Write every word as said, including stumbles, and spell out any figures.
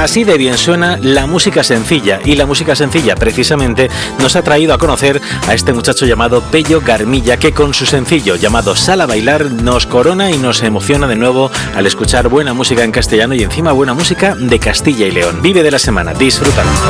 Así de bien suena la música sencilla, y la música sencilla precisamente nos ha traído a conocer a este muchacho llamado Pello Garmilla, que con su sencillo llamado Sal a bailar nos corona y nos emociona de nuevo al escuchar buena música en castellano y encima buena música de Castilla y León. Vive de la semana, disfrútalo.